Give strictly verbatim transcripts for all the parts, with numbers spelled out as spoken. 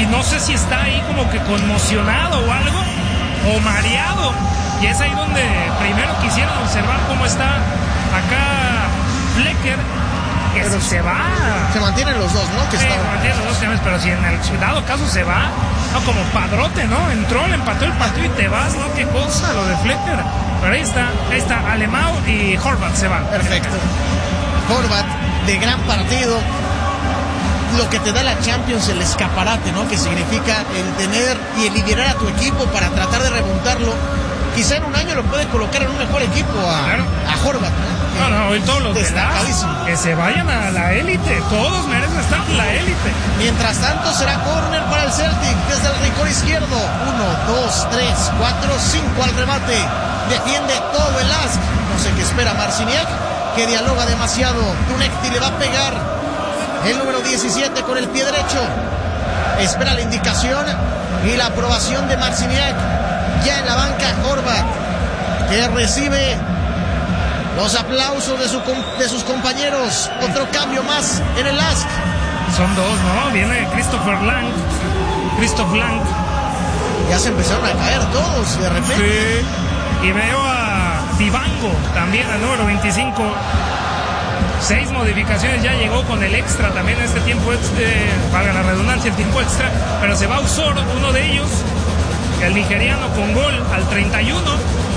y no sé si está ahí como que conmocionado o algo, o mareado, y es ahí donde primero quisieron observar cómo está acá Flecker, que pero si se va. Se mantienen los dos, ¿no? Que sí, estaban... se mantienen los dos, pero si en el dado caso se va, no, como padrote, ¿no? Entró, le empató el partido y te vas, ¿no? Qué cosa lo de Flecker. Pero ahí está, ahí está, Alemão y Horvath se van. Perfecto. Horvath, de gran partido. Lo que te da la Champions, el escaparate, ¿no? Que significa el tener y el liderar a tu equipo para tratar de remontarlo. Quizá en un año lo puede colocar en un mejor equipo a, claro. a Horvath, ¿no? No, no, hoy todos los demás que se vayan a la élite, todos merecen estar en la élite. Mientras tanto será córner para el Celtic desde el rincón izquierdo. Uno, dos, tres, cuatro, cinco al remate. Defiende todo el Lask. No sé qué espera Marciniak, que dialoga demasiado. Tunekti le va a pegar. El número diecisiete con el pie derecho. Espera la indicación y la aprobación de Marciniak. Ya en la banca Horvath, que recibe los aplausos de, su, de sus compañeros. Otro cambio más en el Lask. Son dos, ¿no? Viene Christopher Lang. Christoph Lang. Ya se empezaron a caer todos de repente. Sí. Y veo a Dibango también, al número veinticinco. Seis modificaciones, ya llegó con el extra también este tiempo, este, valga la redundancia, el tiempo extra. Pero se va a Usor, uno de ellos, el nigeriano, con gol al treinta y uno.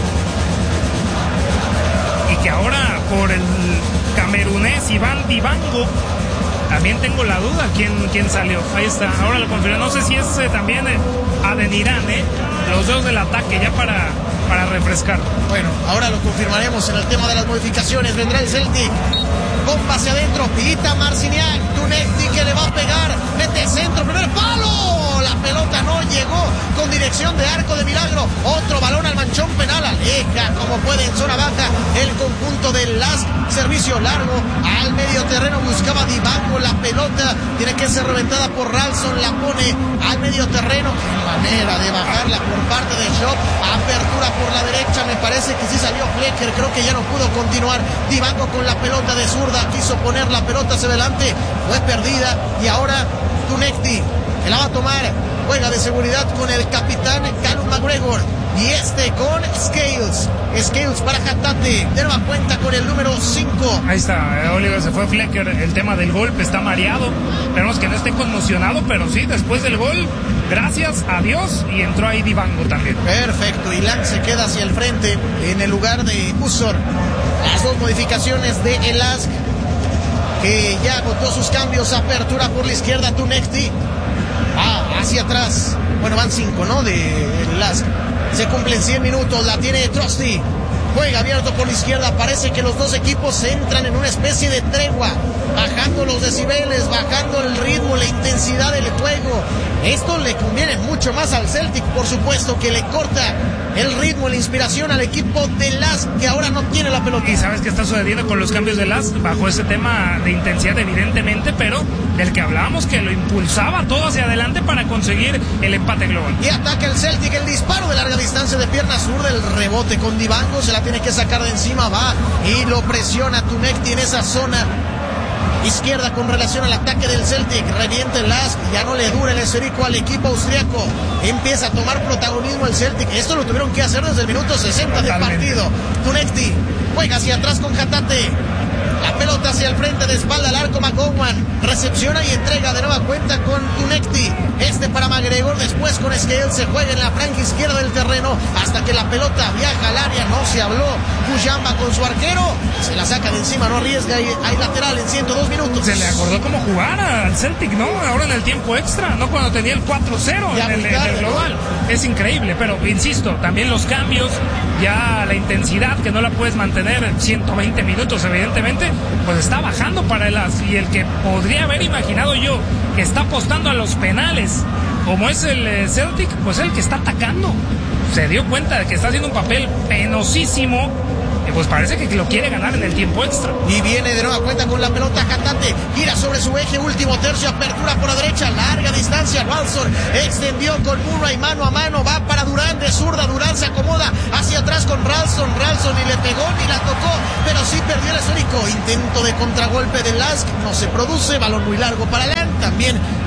Y que ahora por el camerunés Iván Dibango, también tengo la duda quién, quién salió. Ahí está, ahora lo confirmo. No sé si es eh, también eh, Adenirán, ¿eh? Los dos del ataque, ya para, para refrescar. Bueno, ahora lo confirmaremos en el tema de las modificaciones. Vendrá el Celtic. Bomba hacia adentro, pita Marciniak. Tunekti que le va a pegar. Mete centro, primer palo. La pelota no llegó con dirección de arco de milagro. Otro balón al manchón penal. Aleja como puede en zona baja el conjunto del Lask. Servicio largo al medio terreno. Buscaba Dibango la pelota. Tiene que ser reventada por Ralston. La pone al medio terreno. Qué manera de bajarla por parte de Schott. Apertura por la derecha. Me parece que sí salió Flecker. Creo que ya no pudo continuar. Dibango con la pelota de zurda. Quiso poner la pelota hacia adelante. Fue perdida. Y ahora Tunekti, que la va a tomar. Juega de seguridad con el capitán Callum McGregor. Y este con Scales. Scales para Hatate. De nueva cuenta con el número cinco. Ahí está, Oliver, se fue Flecker. El tema del golpe, está mareado. Esperemos que no esté conmocionado, pero sí, después del gol, gracias a Dios. Y entró ahí Dibango también. Perfecto, y Lang se queda hacia el frente en el lugar de Usor. Las dos modificaciones de el Lask, que ya agotó sus cambios. Apertura por la izquierda, Tunekti. Ah, hacia atrás. Bueno, van cinco, ¿no? De el Lask. Se cumplen cien minutos, la tiene Trusty. Juega abierto por la izquierda. Parece que los dos equipos entran en una especie de tregua, bajando los decibeles, bajando el ritmo, la intensidad del juego. Esto le conviene mucho más al Celtic, por supuesto, que le corta el ritmo, la inspiración al equipo de Lask, que ahora no tiene la pelota. ¿Y sabes qué está sucediendo con los cambios de Lask? Bajo ese tema de intensidad, evidentemente, pero del que hablábamos, que lo impulsaba todo hacia adelante para conseguir el empate global. Y ataca el Celtic, el disparo de larga distancia de pierna zurda, el rebote con Dibango, se la tiene que sacar de encima, va y lo presiona Tunekti en esa zona izquierda con relación al ataque del Celtic. Revienta el Lask, ya no le dura el esférico al equipo austriaco. Empieza a tomar protagonismo el Celtic. Esto lo tuvieron que hacer desde el minuto sesenta del partido. Tunekti juega hacia atrás con Hatate. La pelota hacia el frente, de espalda al arco McGowan. Recepciona y entrega de nueva cuenta con Tunekti. Este para McGregor, después con Scales. Se juega en la franja izquierda del terreno hasta que la pelota viaja al área. No se habló. Fujamba con su arquero. Se la saca de encima, no arriesga. Y hay lateral en ciento dos minutos. Se le acordó cómo jugar al Celtic, ¿no? Ahora en el tiempo extra, no cuando tenía el cuatro cero en el, en el global. ¿No? Es increíble, pero insisto, también los cambios, ya la intensidad que no la puedes mantener ciento veinte minutos, evidentemente, pues está bajando para el As. Y el que podría haber imaginado yo que está apostando a los penales, como es el Celtic, pues el que está atacando. Se dio cuenta de que está haciendo un papel penosísimo. Pues parece que lo quiere ganar en el tiempo extra. Y viene de nueva cuenta con la pelota Hatate. Gira sobre su eje, último tercio, apertura por la derecha, larga distancia. Ralston extendió con Murray mano a mano. Va para Durán de zurda. Durán se acomoda hacia atrás con Ralston. Ralston ni le pegó ni la tocó, pero sí perdió el esférico. Intento de contragolpe de Lask. No se produce. Balón muy largo para Lang. También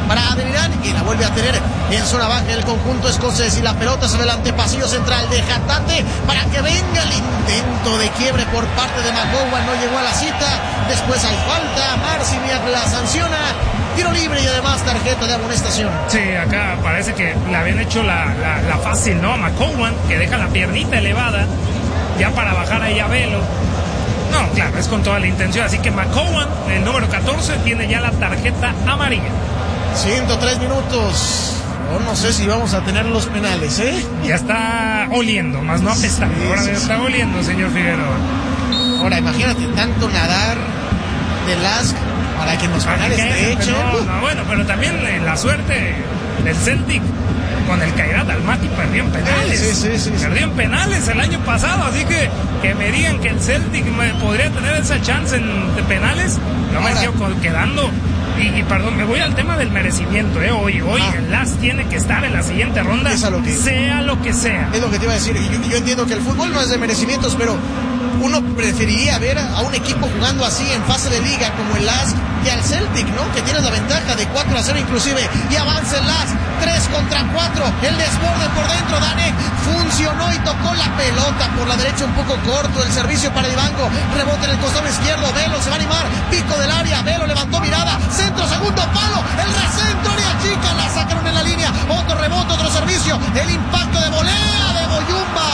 para Adeniran y la vuelve a tener en zona baja el conjunto escocés y la pelota se ve el antepasillo central de Hatate para que venga el intento de quiebre por parte de McGowan, no llegó a la cita, después hay falta, Marciniak la sanciona, tiro libre y además tarjeta de amonestación. Sí, acá parece que le habían hecho la, la, la fácil, ¿no? A McGowan, que deja la piernita elevada ya para bajar ahí a Velo. No, claro, es con toda la intención, así que McGowan, el número catorce, tiene ya la tarjeta amarilla. ciento tres minutos. Oh, no sé si vamos a tener los penales, ¿eh? Ya está oliendo, más no apestando. Sí, ahora sí, ya está sí. oliendo, señor Figueroa. Ahora, imagínate tanto nadar de Lask para que nos penales te echen. No, no, bueno, pero también eh, la suerte del Celtic con el Kairat Almaty perdió en penales. Sí, sí, sí, sí, perdió en penales el año pasado, así que que me digan que el Celtic me podría tener esa chance en de penales, no me quedo quedando. Y, y perdón, me voy al tema del merecimiento, ¿eh? Hoy, hoy ah. el Lask tiene que estar en la siguiente ronda, lo que, sea lo que sea. Es lo que te iba a decir. Yo, yo entiendo que el fútbol no es de merecimientos, pero uno preferiría ver a un equipo jugando así en fase de liga como el Lask que al Celtic, ¿no? Que tiene la ventaja de cuatro a cero inclusive. Y avanza el Lask, tres contra cuatro. El desborde por dentro, Danek funcionó y tocó la pelota por la derecha un poco corto. El servicio para Ivango, rebote en el costado izquierdo. Velo se va a animar, pico del área. Velo levantó mirada, centro, segundo palo. El recentro, área chica, la sacaron en la línea. Otro rebote, otro servicio. El impacto de volea de Boyumba.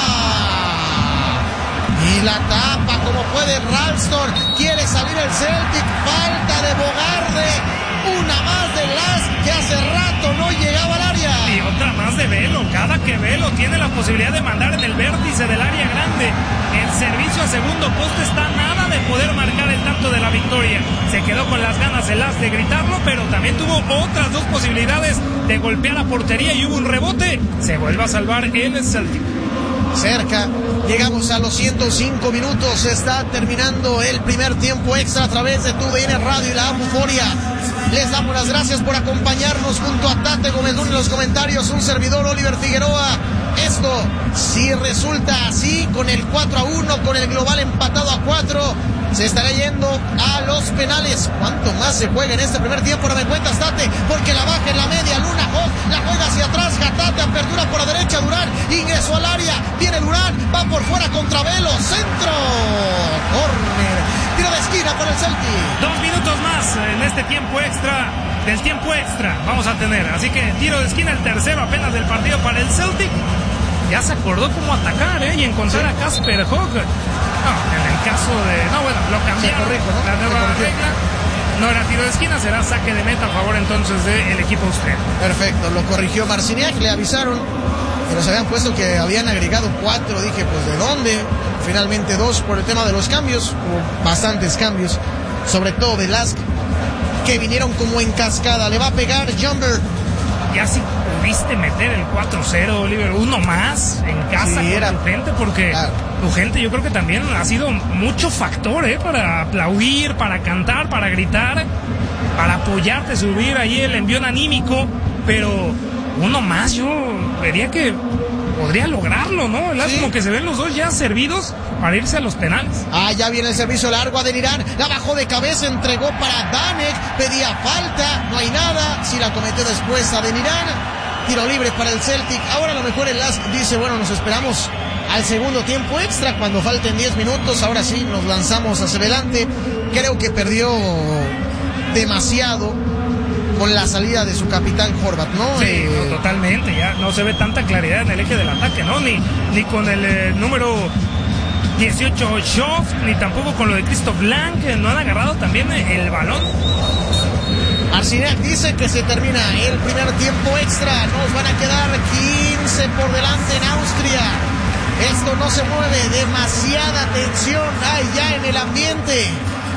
Y la tapa como puede Ralston. Quiere salir el Celtic. Falta de Bogarde. Una más de Lask que hace rato no llegaba al área. Y otra más de Velo. Cada que Velo tiene la posibilidad de mandar en el vértice del área grande. El servicio a segundo poste está nada de poder marcar el tanto de la victoria. Se quedó con las ganas el Lask de gritarlo, pero también tuvo otras dos posibilidades de golpear a portería y hubo un rebote. Se vuelve a salvar el Celtic. Cerca, llegamos a los ciento cinco minutos, está terminando el primer tiempo extra a través de tu D N Radio y la Euforia. Les damos las gracias por acompañarnos junto a Tate Gómez Luna en los comentarios, un servidor Oliver Figueroa. Esto, si resulta así, con el cuatro a uno, con el global empatado a cuatro, se estará yendo a los penales. ¿Cuánto más se juega en este primer tiempo? No me cuentas, Tate, porque la baja en la media, Luna Hawk, la juega hacia atrás, Hatate, apertura por la derecha, Durán, ingresó al área, viene Durán, va por fuera contra Velo, centro, córner, tiro de esquina para el Celtic. Dos minutos más en este tiempo extra, del tiempo extra vamos a tener, así que tiro de esquina, el tercero apenas del partido para el Celtic. Ya se acordó cómo atacar, ¿eh? Y encontrar sí. a Casper Hogg. No, en el caso de... No, bueno, lo cambiaron. Corrijo, ¿no? La nueva regla. No era tiro de esquina, será saque de meta a favor entonces del equipo austriaco. Perfecto, lo corrigió Marciniak, le avisaron que nos habían puesto que habían agregado cuatro. Dije, pues, ¿de dónde? Finalmente dos por el tema de los cambios. Hubo bastantes cambios, sobre todo de Lask, que vinieron como en cascada. Le va a pegar Jumber. Ya si pudiste meter el cuatro cero, Oliver, uno más en casa sí, con era... tu gente, porque claro. tu gente yo creo que también ha sido mucho factor, ¿eh? Para aplaudir, para cantar, para gritar, para apoyarte, subir ahí el envión anímico, pero uno más yo vería que podría lograrlo, ¿no? Es sí. como que se ven los dos ya servidos para irse a los penales. Ah, ya viene el servicio largo a Adeniran, la bajó de cabeza, entregó para Danek, pedía falta, no hay nada, si la cometió después Adeniran, tiro libre para el Celtic. Ahora a lo mejor el Lask dice, bueno, nos esperamos al segundo tiempo extra, cuando falten diez minutos, ahora sí, nos lanzamos hacia adelante. Creo que perdió demasiado con la salida de su capitán Horvat, ¿no? Sí, eh... no, totalmente, ya no se ve tanta claridad en el eje del ataque, ¿no? Ni, ni con el eh, número dieciocho Schoff, ni tampoco con lo de Christoph Lang, que no han agarrado también el balón. Marciniak dice que se termina el primer tiempo extra, nos van a quedar quince por delante en Austria. Esto no se mueve, demasiada tensión hay ya en el ambiente.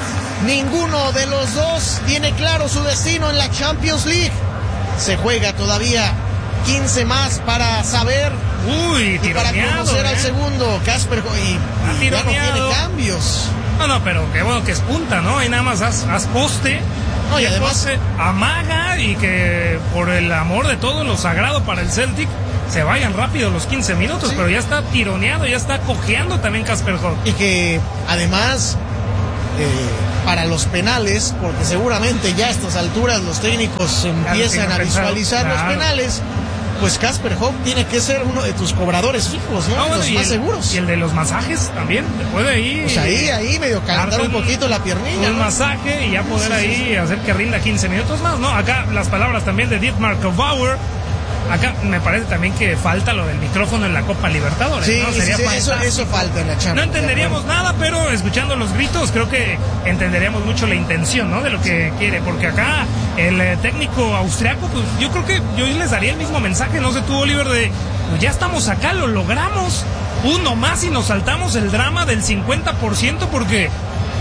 Ninguno de los dos tiene claro su destino en la Champions League. Se juega todavía quince más para saber Uy, y para conocer ¿eh? al segundo. Casper y, y ya no tiene cambios. No, no, pero qué bueno que es punta, ¿no? Y nada más haz, haz poste. No, y, y además poste, amaga y que por el amor de todo lo sagrado para el Celtic se vayan rápido los quince minutos, sí. pero ya está tironeado, ya está cojeando también Casper Hogg. Y que además eh, para los penales, porque seguramente ya a estas alturas los técnicos empiezan a visualizar claro. los penales. Pues Casper Hogg tiene que ser uno de tus cobradores fijos, ¿no? no bueno, los más el, seguros. Y el de los masajes también, te puede ahí. Pues ahí, ahí medio calentar un poquito la piernilla. Un ¿no? masaje y ya poder sí, ahí sí, sí. hacer que rinda quince minutos más, ¿no? Acá las palabras también de Dietmar Bauer. Acá me parece también que falta lo del micrófono en la Copa Libertadores. Sí, ¿no? sí, Sería sí eso, eso falta en la Champions. No entenderíamos nada, pero escuchando los gritos creo que entenderíamos mucho la intención, ¿no? De lo que quiere, porque acá el eh, técnico austriaco, pues yo creo que yo les daría el mismo mensaje, no sé tú, Oliver, de pues ya estamos acá, lo logramos, uno más y nos saltamos el drama del cincuenta por ciento porque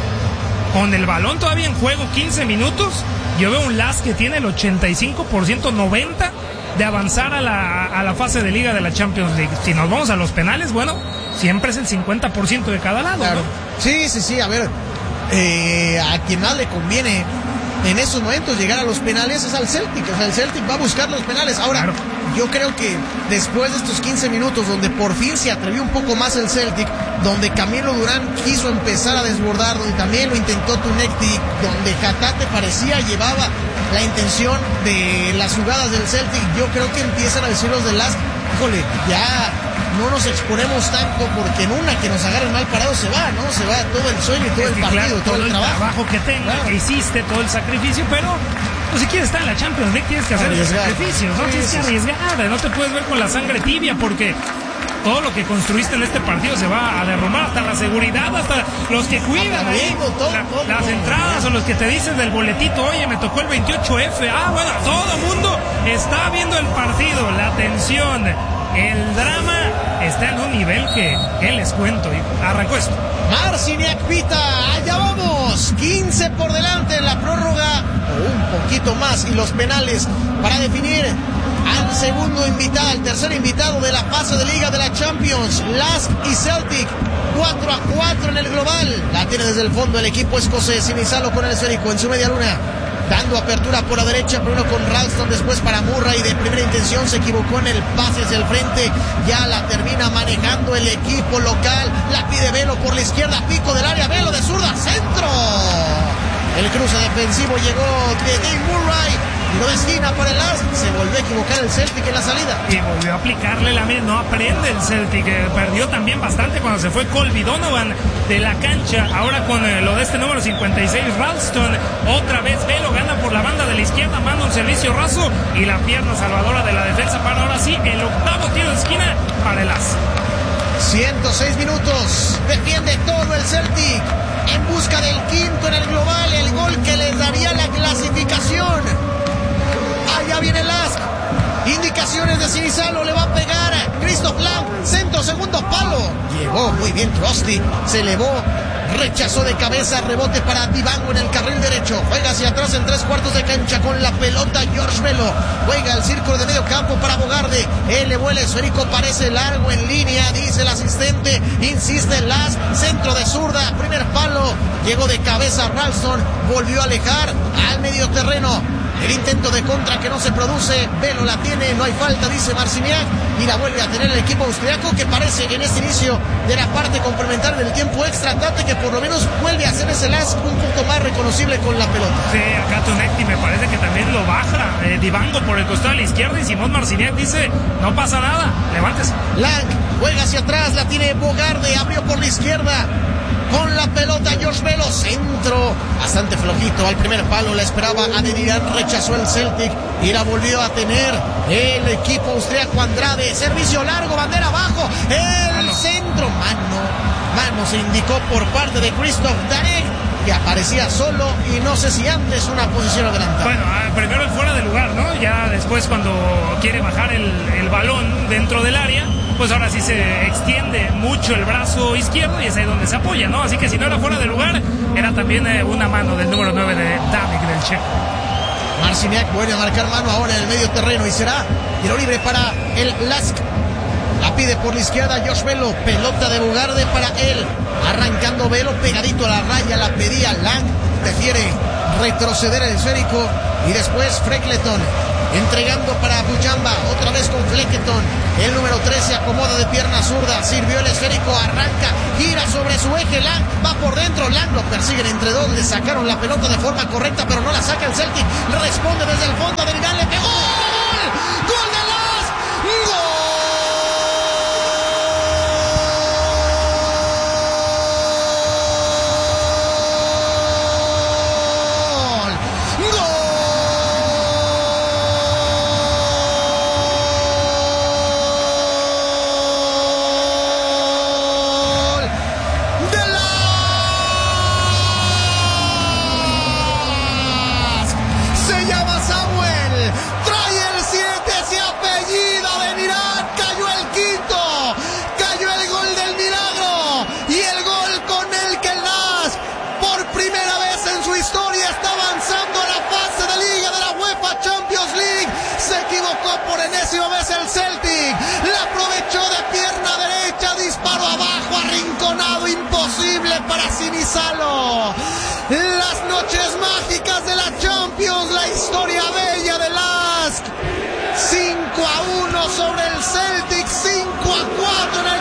con el balón todavía en juego quince minutos, yo veo un L A S que tiene el ochenta y cinco por ciento, noventa por ciento de avanzar a la, a la fase de liga de la Champions League. Si nos vamos a los penales, bueno, siempre es el cincuenta por ciento de cada lado, claro. ¿no? Sí, sí, sí, a ver, eh, a quien más le conviene en esos momentos llegar a los penales es al Celtic, o sea, el Celtic va a buscar los penales. Ahora, claro. yo creo que después de estos quince minutos donde por fin se atrevió un poco más el Celtic, donde Camilo Durán quiso empezar a desbordar, donde también lo intentó Tunecti, donde Hatate parecía llevaba la intención de las jugadas del Celtic, yo creo que empiezan a decir los de las, híjole, ya no nos exponemos tanto porque en una que nos agarren mal parados se va, ¿no? Se va todo el sueño, todo el partido, claro, todo, todo el, el trabajo. trabajo que tenga, claro. que hiciste, todo el sacrificio, pero pues, si quieres estar en la Champions League tienes que hacer arriesgar. sacrificios, ¿no? Sí, tienes sí, que arriesgar, no te puedes ver con la sangre tibia porque todo lo que construiste en este partido se va a derrumbar, hasta la seguridad, hasta los que cuidan ahí, todo, la, todo, las entradas o los que te dicen del boletito, oye, me tocó el veintiocho F, ah, bueno, todo el mundo está viendo el partido, la tensión, el drama está en un nivel que, que les cuento, y arrancó esto. Marciniak pita, allá vamos, quince por delante en la prórroga, o un poquito más, y los penales para definir al segundo invitado, al tercer invitado de la fase de liga de la Champions, L A S K y Celtic, cuatro a cuatro en el global, la tiene desde el fondo el equipo escocés, Sinisalo con el esférico en su media luna, dando apertura por la derecha, primero con Ralston, después para Murray, de primera intención se equivocó en el pase hacia el frente, ya la termina manejando el equipo local, la pide Velo por la izquierda, pico del área, Velo de zurda, centro, el cruce defensivo llegó de Dave Murray, tiro de esquina para el L A S K, se volvió a equivocar el Celtic en la salida. Y volvió a aplicarle la misma, no aprende el Celtic, eh, perdió también bastante cuando se fue Colby Donovan de la cancha, ahora con eh, lo de este número cincuenta y seis, Ralston, otra vez Velo gana por la banda de la izquierda, manda un servicio raso y la pierna salvadora de la defensa para ahora sí, el octavo tiro de esquina para el L A S K. ciento seis minutos, defiende todo el Celtic, en busca del quinto en el global, el gol que les daría la clasificación. Allá viene el L A S K, indicaciones de Sinisalo, le va a pegar Christoph Lang, centro, segundo palo, llegó muy bien Trusty, se elevó, rechazó de cabeza, rebote para Dibango en el carril derecho, juega hacia atrás en tres cuartos de cancha con la pelota George Velo, juega al círculo de medio campo para Bogarde, elevó el esférico, parece largo en línea, dice el asistente, insiste el L A S K, centro de zurda, primer palo, llegó de cabeza Ralston, volvió a alejar al medio terreno, el intento de contra que no se produce, Velo la tiene, no hay falta, dice Marciniak, y la vuelve a tener el equipo austriaco que parece en este inicio de la parte complementaria del tiempo extra, Tate que por lo menos vuelve a hacer ese L A S K un poco más reconocible con la pelota. Sí, acá Tunecti me parece que también lo baja, eh, Dibango por el costado de la izquierda y Simón Marciniak dice, no pasa nada, levántese. Lang juega hacia atrás, la tiene Bogarde, abrió por la izquierda, con la pelota George Velo, centro bastante flojito al primer palo, la esperaba Adeniran, rechazó el Celtic y la volvió a tener el equipo austriaco. Andrade, servicio largo, bandera abajo, el mano. Centro, mano, mano se indicó por parte de Christoph Darek, que aparecía solo y no sé si antes una posición adelantada. Bueno, primero el fuera de lugar, ¿no? Ya después cuando quiere bajar el, el balón dentro del área, pues ahora sí se extiende mucho el brazo izquierdo y es ahí donde se apoya, ¿no? Así que si no era fuera de lugar, era también eh, una mano del número nueve de Damek, del checo. Marciniak vuelve a marcar mano ahora en el medio terreno y será tiro libre para el L A S K. La pide por la izquierda Josh Velo, pelota de Bogarde para él, arrancando Velo pegadito a la raya, la pedía Lang, prefiere retroceder el esférico Y después Freckleton entregando para Bujamba, otra vez con Flecketon. El número tres se acomoda de pierna zurda, sirvió el esférico, arranca, gira sobre su eje, Lang va por dentro, Lang lo persiguen entre dos, le sacaron la pelota de forma correcta, pero no la saca el Celtic, responde desde el fondo, Adeniran le pegó, ¡gol! ¡Gol de Lask! ¡Gol! Por enésima vez el Celtic, la aprovechó de pierna derecha, disparo abajo, arrinconado, imposible para Sinisalo. Las noches mágicas de la Champions, la historia bella de Lask. cinco a uno sobre el Celtic, cinco a cuatro en el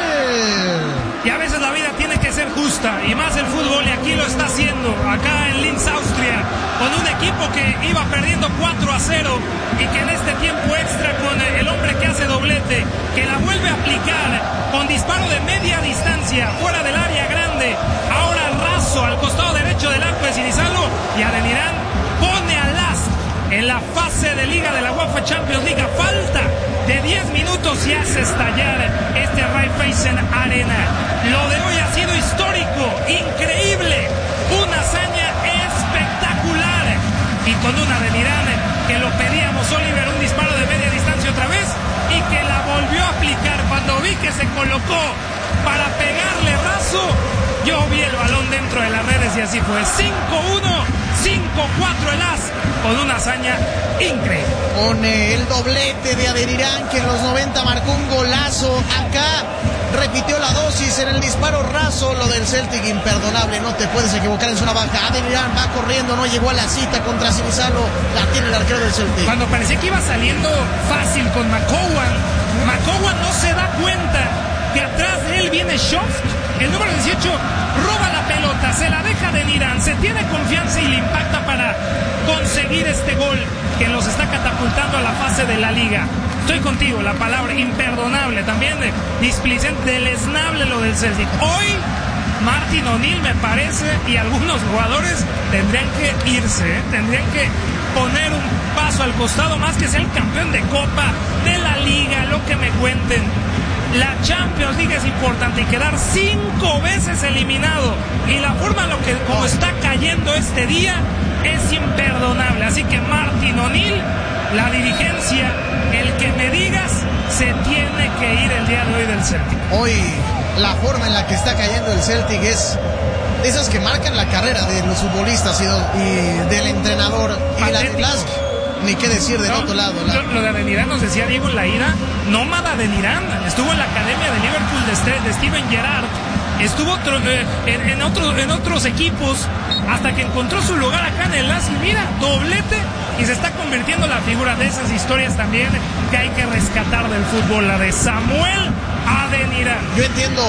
global. Y a veces la vida tiene que ser justa, y más el fútbol, y aquí lo está haciendo, acá en Linz, Austria, con un equipo que iba perdiendo cuatro a cero, y que en este tiempo extra, con el hombre que hace doblete, que la vuelve a aplicar, con disparo de media distancia, fuera del área grande, ahora raso, al costado derecho del arco de Sinisalo, y Adeniran pone a Lask en la fase de liga de la UEFA Champions League, a falta de diez minutos y hace estallar este Raiffeisen Arena. Lo de hoy ha sido histórico, increíble, una hazaña espectacular, y con una Adeniran que lo pedíamos, Oliver, un disparo de media distancia otra vez, y que la volvió a aplicar. Cuando vi que se colocó para pegarle raso, yo vi el balón dentro de las redes y así fue. cinco uno, cinco cuatro el Lask, con una hazaña increíble. Con el doblete de Adeniran, que en los noventa marcó un golazo. Acá repitió la dosis en el disparo raso. Lo del Celtic, imperdonable, no te puedes equivocar en zona baja. Adeniran va corriendo, no llegó a la cita contra Sinisalo, la tiene el arquero del Celtic. Cuando parecía que iba saliendo fácil con McCowan, McCowan no se da cuenta que atrás de él viene Schoft, el número dieciocho, roba la pelota, se la deja de Adeniran, se tiene confianza y le impacta para conseguir este gol que los está catapultando a la fase de la liga. Estoy contigo, la palabra imperdonable, también de displicente, deleznable lo del Celtic. Hoy Martin O'Neill, me parece, y algunos jugadores tendrían que irse, ¿eh? tendrían que poner un paso al costado, más que ser el campeón de Copa, de la Liga, lo que me cuenten. La Champions League es importante, y quedar cinco veces eliminado y la forma en lo que como está cayendo este día es imperdonable. Así que Martin O'Neill, la dirigencia, el que me digas, se tiene que ir el día de hoy del Celtic. Hoy la forma en la que está cayendo el Celtic es de esas que marcan la carrera de los futbolistas y, y del entrenador. Y la de Lask, ni qué decir del no, otro lado. La... Lo, lo de Adeniran, nos decía Diego en la ida, nómada Adeniran, estuvo en la academia de Liverpool de, St- de Steven Gerrard, estuvo otro, eh, en, en, otro, en otros equipos, hasta que encontró su lugar acá en el Lask, y mira, doblete, y se está convirtiendo en la figura de esas historias también que hay que rescatar del fútbol, la de Samuel Adeniran. Yo entiendo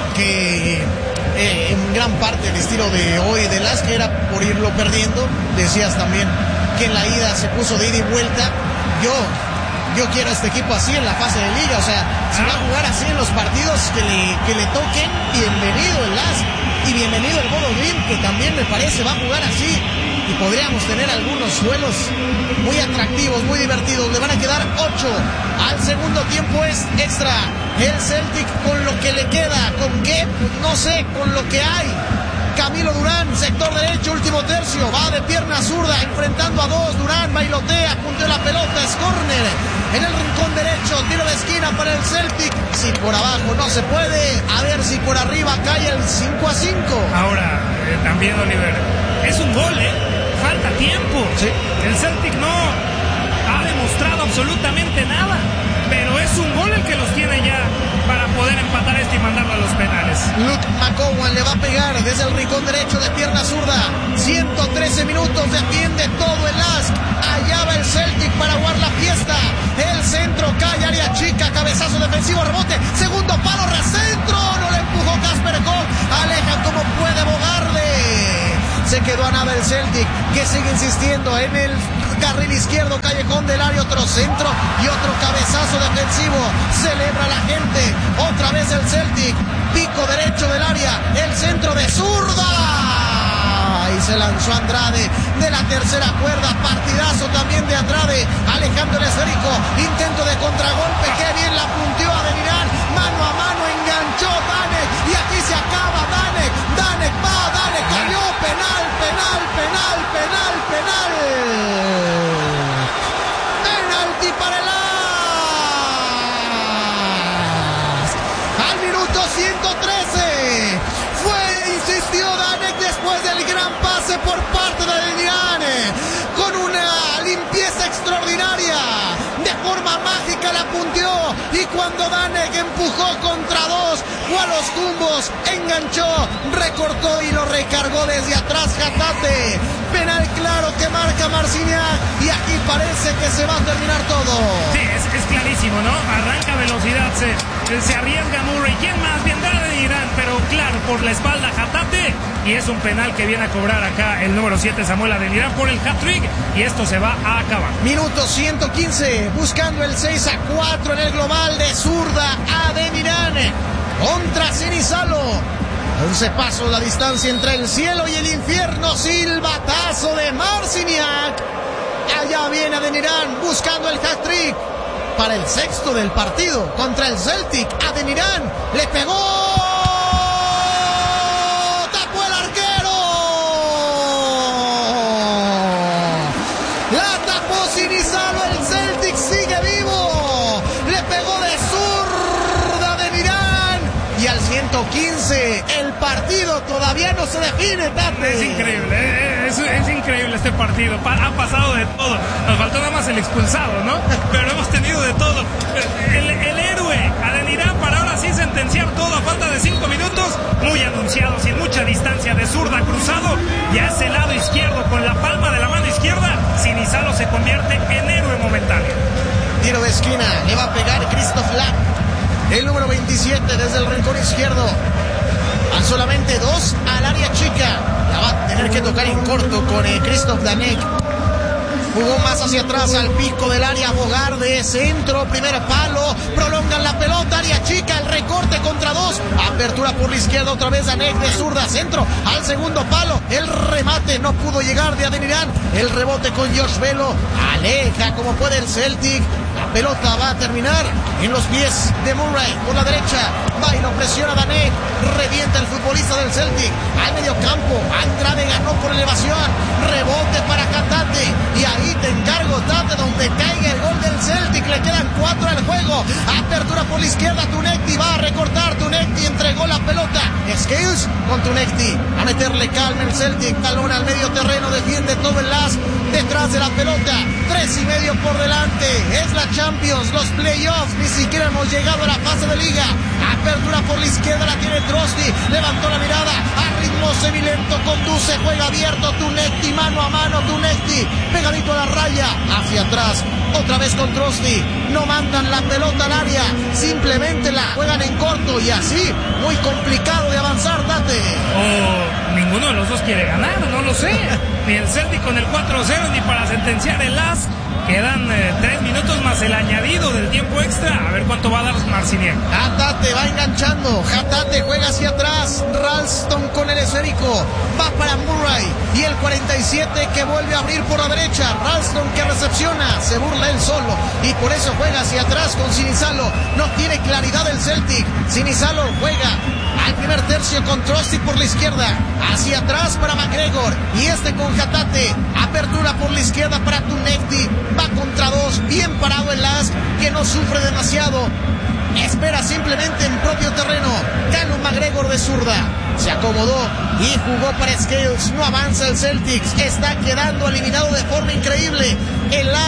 que eh, en gran parte el estilo de hoy de Lask era por irlo perdiendo. Decías también que en la ida se puso de ida y vuelta. Yo yo quiero a este equipo así en la fase de liga, o sea, si va a jugar así en los partidos que le, que le toquen, bienvenido el Lask y bienvenido el Bodo Glimt, que también me parece va a jugar así, y podríamos tener algunos duelos muy atractivos, muy divertidos. Le van a quedar ocho al segundo tiempo, es extra. El Celtic con lo que le queda, ¿con qué? Pues no sé, con lo que hay. Camilo Durán, sector derecho, último tercio, va de pierna zurda, enfrentando a dos, Durán bailotea, puntea la pelota, es córner, en el rincón derecho, tiro de esquina para el Celtic. Si por abajo no se puede, a ver si por arriba cae el cinco a cinco. Ahora, eh, también Oliver, es un gol, ¿eh? Falta tiempo. Sí. El Celtic no ha demostrado absolutamente nada, pero es un gol el que los tiene ya para poder empezar empatar esto y mandarlo a los penales. Luke McGowan le va a pegar desde el rincón derecho de pierna zurda. ciento trece minutos, defiende todo el Lask. Allá va el Celtic para aguar la fiesta. El centro cae, área chica, cabezazo defensivo, rebote, segundo palo, recentro, no le empujó Casper Koch, aleja como puede Bogarde. Se quedó a nada el Celtic, que sigue insistiendo en el carril izquierdo, callejón del área, otro centro y otro cabezazo defensivo. Celebra la gente, otra vez el Celtic, pico derecho del área, el centro de zurda. Y se lanzó Andrade de la tercera cuerda, partidazo también de Andrade, alejando el esférico, intento de contragolpe, que bien la punteó a Adeniran, mano a mano, enganchó Danek, y aquí se acaba Danek, Danek va, Danek cayó, penal, penal, penal, penal, penal, penalti para el Lask, al minuto ciento trece, fue, insistió Danek después del gran pase por parte de Adeniran, con una limpieza extraordinaria, de forma mágica la punteó, y cuando Danek empujó contra dos, fue a los tumbos, enganchó, recortó y lo recargó desde atrás Hatate. Penal claro que marca Marciniak, y aquí parece que se va a terminar todo. Sí, es, es clarísimo, ¿no? Arranca velocidad, se, se arriesga Murray, ¿quién más? Bien dado de Irán, pero claro, por la espalda Hatate, y es un penal que viene a cobrar acá el número siete Samuel Adeniran por el hat-trick, y esto se va a acabar. Minuto ciento quince, buscando el seis a cuatro en el global de zurda Adeniran contra Sinisalo. once pasos la distancia entre el cielo y el infierno, silbatazo de Marciniak. Allá viene Adeniran buscando el hat-trick para el sexto del partido contra el Celtic. Adeniran le pegó, tapó el arquero, la tapó Sinisalo, el Celtic sigue vivo, le pegó de zurda Adeniran, y al ciento quince el partido todavía no se define, Tate. Es increíble, es, es increíble este partido, ha pasado de todo, nos faltó nada más el expulsado, ¿no? Pero hemos tenido de todo. El, el héroe Adeniran para ahora sí sentenciar todo a falta de cinco minutos, muy anunciado, sin mucha distancia, de zurda cruzado, ya ese lado izquierdo con la palma de la mano izquierda, Sinisalo se convierte en héroe momentáneo. Tiro de esquina, le va a pegar Christoph Lapp, el número veintisiete desde el rincón izquierdo. A solamente dos al área chica. La va a tener que tocar en corto con eh, Christoph Danek. Jugó más hacia atrás al pico del área. Bogarde, centro, primer palo. Prolongan la pelota, área chica, el recorte contra dos. Apertura por la izquierda, otra vez Danek de zurda, centro al segundo palo. El remate no pudo llegar de Adeniran. El rebote con Josh Velo. Aleja como puede el Celtic. La pelota va a terminar en los pies de Murray por la derecha. Va y lo presiona Danek. Revienta el futbolista del Celtic al medio campo. Andrade ganó por elevación. Rebote para Hatate. Y ahí te encargo, Tate, donde caiga el gol del Celtic. Le quedan cuatro al juego. Apertura por la izquierda. Tunecti va a recortar. Tunecti entregó la pelota. Scales con Tunecti. A meterle calma el Celtic. Balón al medio terreno. Defiende todo el Lask detrás de la pelota. Tres y medio por delante. Es la Champions, los playoffs. Ni siquiera hemos llegado a la fase de liga. Apertura por la izquierda, la tiene Trosti. Levantó la mirada a ritmo semilento. Conduce, juega abierto. Tunecti, mano a mano. Tunecti, pegadito a la raya. Hacia atrás, otra vez con Trosti. No mandan la pelota al área. Simplemente la juegan en corto. Y así, muy complicado de avanzar, Tate. O ninguno de los dos quiere ganar, no lo sé. Ni el Celtic con el cuatro cero, ni para sentenciar el Lask. Quedan eh, tres minutos más el añadido del tiempo extra. A ver cuánto va a dar Marciniak. Hatate va enganchando. Hatate juega hacia atrás. Ralston con el esférico. Va para Murray. Y el cuarenta y siete que vuelve a abrir por la derecha. Ralston que recepciona. Se burla él solo. Y por eso juega hacia atrás con Sinisalo. No tiene claridad el Celtic. Sinisalo juega al primer tercio con Trosti por la izquierda. Hacia atrás para McGregor. Y este con Hatate. Apertura por la izquierda para Tunecti. Va contra dos, bien parado el Lask, que no sufre demasiado. Espera simplemente en propio terreno. Callum McGregor de zurda. Se acomodó y jugó para Scales. No avanza el Celtics. Está quedando eliminado de forma increíble. El Lask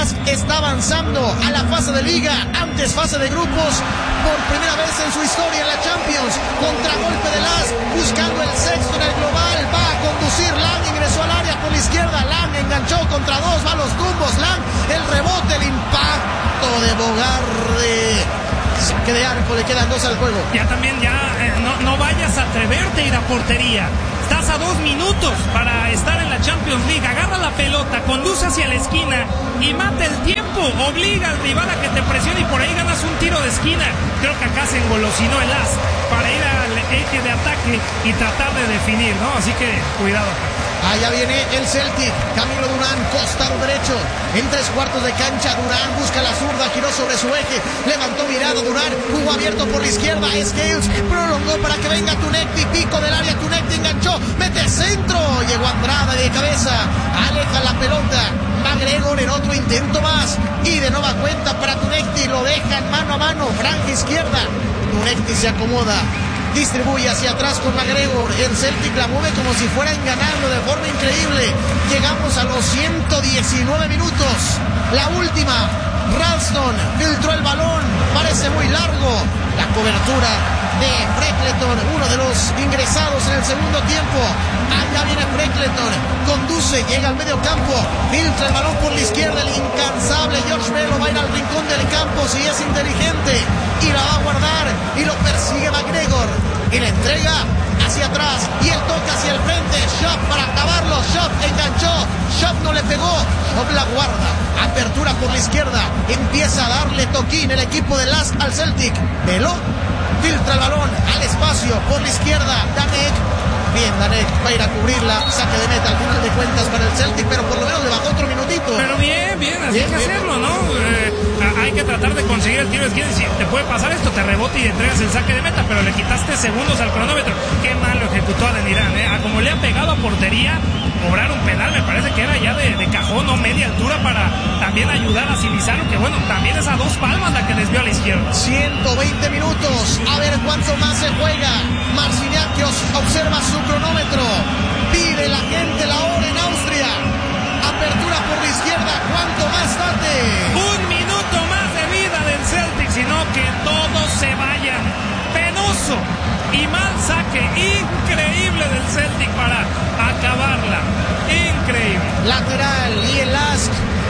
Lask está avanzando a la fase de liga, antes fase de grupos, por primera vez en su historia en la Champions. Contragolpe de Lask, buscando el sexto en el global, va a conducir Lang, ingresó al área por la izquierda, Lang enganchó contra dos, va a los tumbos, Lang, el rebote, el impacto de Bogarde. Saque de arco, le quedan dos al juego. Ya también, ya, eh, no, no vayas a atreverte a ir a portería. Estás a dos minutos para estar en la Champions League. Agarra la pelota, conduce hacia la esquina y mata el tiempo. Obliga al rival a que te presione y por ahí ganas un tiro de esquina. Creo que acá se engolosinó el Lask para ir al eje de ataque y tratar de definir, ¿no? Así que cuidado acá. Allá viene el Celtic, Camilo Durán, costado derecho, en tres cuartos de cancha, Durán busca la zurda, giró sobre su eje, levantó mirada, Durán, jugó abierto por la izquierda, Scales, prolongó para que venga Tunecti, pico del área, Tunecti enganchó, mete centro, llegó Andrade de cabeza, aleja la pelota, McGregor en otro intento más, y de nueva cuenta para Tunecti, lo dejan mano a mano, franja izquierda, Tunecti se acomoda, distribuye hacia atrás con McGregor, el Celtic la mueve como si fueran ganando de forma increíble. Llegamos a los ciento diecinueve minutos, la última, Ralston filtró el balón, parece muy largo, la cobertura de Freckleton, uno de los ingresados en el segundo tiempo. Allá viene Freckleton, conduce, llega al medio campo, filtra el balón por la izquierda, el incansable George Bello va a ir al rincón del campo si es inteligente y la va a guardar y lo persigue McGregor y la entrega hacia atrás y el toque hacia el frente, Shop para acabarlo, Shop enganchó, Shop no le pegó, Shop la guarda, apertura por la izquierda, empieza a darle toquín el equipo de Lask al Celtic, Bello filtra el balón al espacio por la izquierda, Danek, bien Danek va a ir a cubrirla, saque de meta al final de cuentas para el Celtic, pero por lo menos le bajó otro minutito. Pero bien, bien, así bien, hay que bien. hacerlo, ¿no? Eh, hay que tratar de conseguir el tiro de esquina, si te puede pasar esto, te rebota y entregas el saque de meta, pero le quitaste segundos al cronómetro. Qué mal lo ejecutó Adeniran, ¿eh? A como le ha pegado a portería, cobrar un penal me parece que era ya de, de cajón o media altura para también ayudar a Silizano, que bueno, también es a dos palmas la que desvió a la izquierda. ciento veinte minutos, a ver cuánto más se juega. Marciniak que observa su cronómetro, pide la gente la hora en Austria, apertura por la izquierda, cuánto más tarde. Un minuto más de vida del Celtic, sino que todos se vayan. Penoso y mal saque, increíble del Celtic para acabarla, increíble. Lateral y el Lask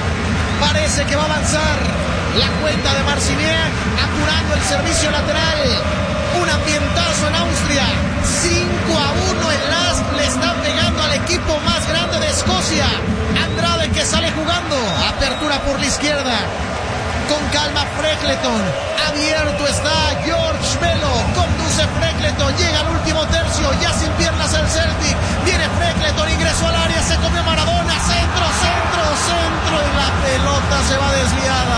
parece que va a avanzar. La cuenta de Marciniak apurando el servicio lateral. Un ambientazo en Austria. cinco a uno el Lask le está pegando al equipo más grande de Escocia. Andrade que sale jugando. Apertura por la izquierda. Con calma Freckleton. Abierto está George Bello. Conduce Freckleton. Llega al último tercio. Ya sin piernas el Celtic. Viene Freckleton. Ingresó al área. Se comió Maradona. Centro, centro, centro. Y la pelota se va desviada.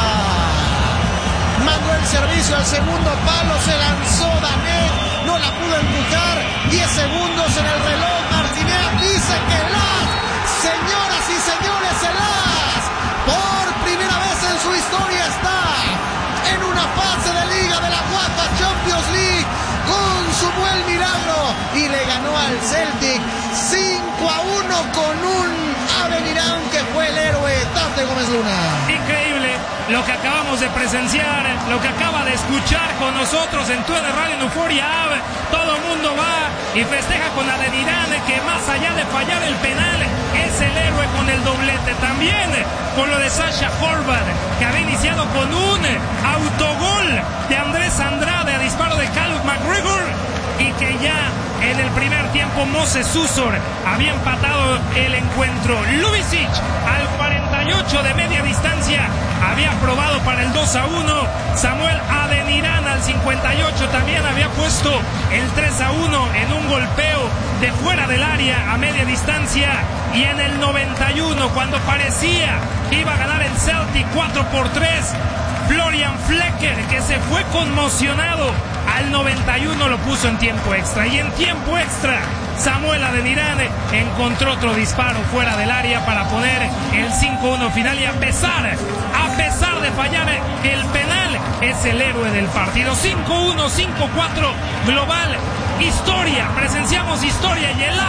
Mandó el servicio al segundo palo. Se lanzó Danek. No la pudo empujar. diez segundos en el reloj. Martínez dice que el Lask. Señoras y señores, el Lask. Por primera vez en su historia está en una fase de liga de la UEFA Champions League. Consumó el milagro y le ganó al Celtic cinco a uno con un Adeniran que fue el héroe, Tate Gómez Luna. Increíble lo que acabamos de presenciar, lo que acaba de escuchar con nosotros en Twitter Radio en Euphoria App. Todo el mundo va y festeja con Adeniran, que más allá de fallar el penal es el héroe con el doblete. También con lo de Sasha Horvath, que había iniciado con un autogol de Andrés Andrade a disparo de Callum McGregor y que ya en el primer tiempo Moses Susor había empatado el encuentro. Lubicic al cuarenta y ocho de media distancia había probado para el dos a uno. Samuel Adeniran al cincuenta y ocho también había puesto el tres a uno en un golpeo de fuera del área a media distancia. Y en el noventa y uno, cuando parecía que iba a ganar el Celtic cuatro por tres, Florian Flecker, que se fue conmocionado, al noventa y uno lo puso en tiempo extra. Y en tiempo extra, Samuel Adeniran encontró otro disparo fuera del área para poner el cinco uno final. Y a pesar, a pesar de fallar el penal, es el héroe del partido. cinco uno, cinco cuatro global. Historia, presenciamos historia y el Lask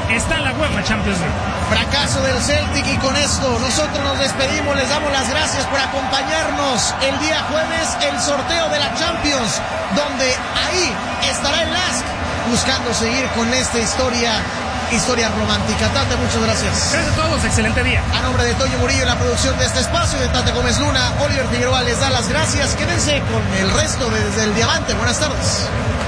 está en la UEFA Champions League. Fracaso del Celtic, y con esto nosotros nos despedimos. Les damos las gracias por acompañarnos el día jueves, el sorteo de la Champions, donde ahí estará el L A S K buscando seguir con esta historia historia romántica. Tate, muchas gracias. Gracias a todos, excelente día. A nombre de Toño Murillo en la producción de este espacio, de Tate Gómez Luna, Oliver Figueroa les da las gracias. Quédense con el resto de Desde el Diamante. Buenas tardes.